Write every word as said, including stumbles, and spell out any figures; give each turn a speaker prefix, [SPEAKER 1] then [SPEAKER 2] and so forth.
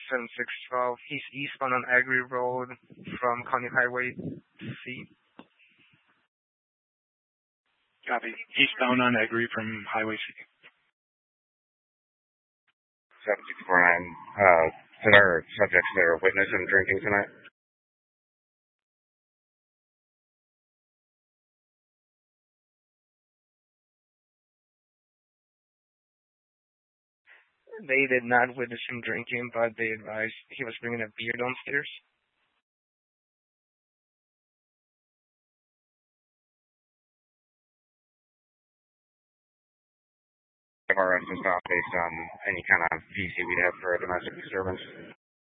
[SPEAKER 1] seven six one two. He's eastbound on Agri Road from County Highway C.
[SPEAKER 2] Copy. Eastbound on Agri from Highway C.
[SPEAKER 3] seven six four nine. Uh, said our subjects there are witness and drinking tonight.
[SPEAKER 1] They did not witness him drinking, but they advised he was bringing a beer downstairs.
[SPEAKER 3] Our arrest is not based on any kind of V C we'd have for a domestic disturbance.